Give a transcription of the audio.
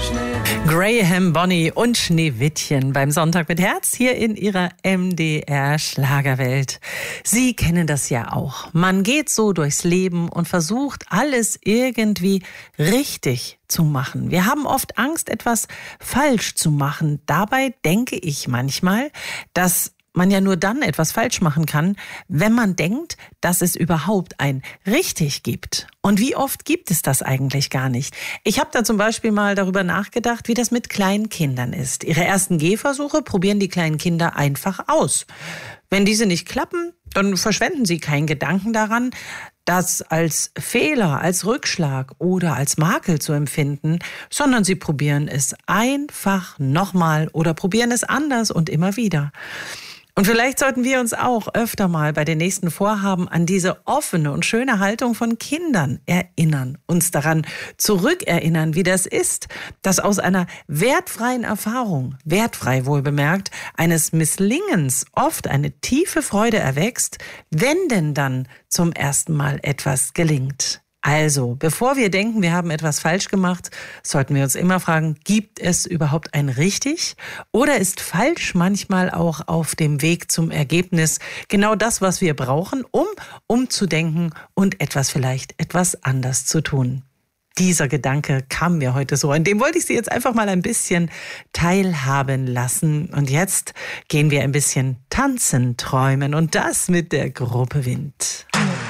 Graham, Bonnie und Schneewittchen beim Sonntag mit Herz hier in ihrer MDR Schlagerwelt. Sie kennen das ja auch. Man geht so durchs Leben und versucht, alles irgendwie richtig zu machen. Wir haben oft Angst, etwas falsch zu machen. Dabei denke ich manchmal, dass man ja nur dann etwas falsch machen kann, wenn man denkt, dass es überhaupt ein richtig gibt. Und wie oft gibt es das eigentlich gar nicht? Ich habe da zum Beispiel mal darüber nachgedacht, wie das mit kleinen Kindern ist. Ihre ersten Gehversuche probieren die kleinen Kinder einfach aus. Wenn diese nicht klappen, dann verschwenden sie keinen Gedanken daran, das als Fehler, als Rückschlag oder als Makel zu empfinden, sondern sie probieren es einfach nochmal oder probieren es anders und immer wieder. Und vielleicht sollten wir uns auch öfter mal bei den nächsten Vorhaben an diese offene und schöne Haltung von Kindern erinnern, uns daran zurückerinnern, wie das ist, dass aus einer wertfreien Erfahrung, wertfrei wohlbemerkt, eines Misslingens oft eine tiefe Freude erwächst, wenn denn dann zum ersten Mal etwas gelingt. Also, bevor wir denken, wir haben etwas falsch gemacht, sollten wir uns immer fragen, gibt es überhaupt ein richtig? Oder ist falsch manchmal auch auf dem Weg zum Ergebnis genau das, was wir brauchen, um umzudenken und vielleicht etwas anders zu tun? Dieser Gedanke kam mir heute so, an dem wollte ich Sie jetzt einfach mal ein bisschen teilhaben lassen. Und jetzt gehen wir ein bisschen tanzen, träumen und das mit der Gruppe Wind.